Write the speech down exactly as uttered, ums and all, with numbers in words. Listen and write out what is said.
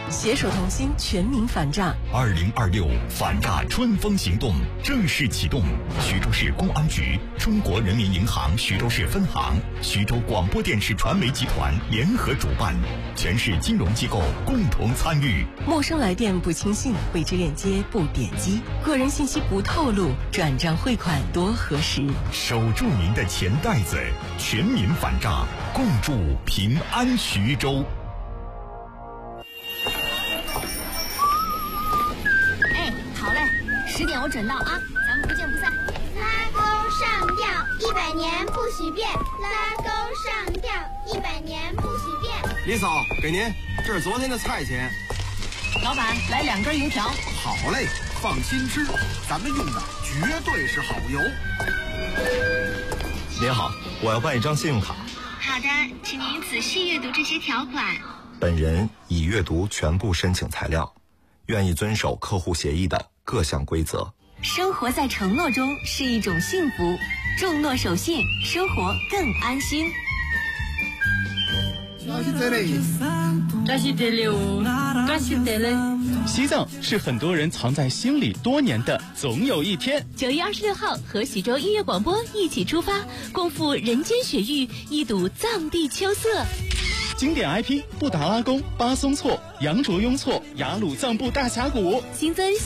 携手同心，全民反诈。 二零二六反诈春风行动正式启动，徐州市公安局、中国人民银行徐州市分行、徐州广播电视传媒集团联合主办，全市金融机构共同参与。 陌生来电不轻信，未知链接不点击，个人信息不透露，转账汇款多核实。 守住您的钱袋子，全民反诈，共筑平安徐州。 哎，好嘞，十点我准到啊，咱们不见不散。 拉钩上吊，一百年不许变。拉钩上吊，一百年不许变。 李嫂，给您，这是昨天的菜钱。 老板，来两根油条。 好嘞，放心吃，咱们用的绝对是好油。 您好，我要办一张信用卡。 好的，请您仔细阅读这些条款。 本人已阅读全部申请材料，愿意遵守客户协议的各项规则。 生活在承诺中是一种幸福，重诺守信，生活更安心。 感谢得嘞，感谢得嘞哦，感谢得嘞。 西藏是很多人藏在心里多年的总有一天。 九月二十六号，和徐州音乐广播一起出发，共赴人间雪域，一睹藏地秋色。 经典 I P 布达拉宫、巴松措、羊卓雍措、雅鲁藏布大峡谷， 新增